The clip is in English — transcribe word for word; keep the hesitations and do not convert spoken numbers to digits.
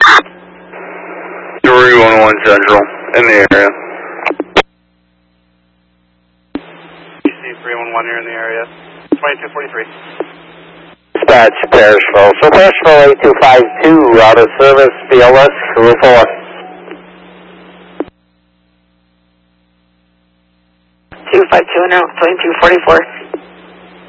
three one one Central, in the area. B C three one one here in the area. twenty-two forty-three. Dispatch, Parrishville. So Parrishville eight two five two, out of service, B L S, crew four. two five two now, twenty-two forty-four.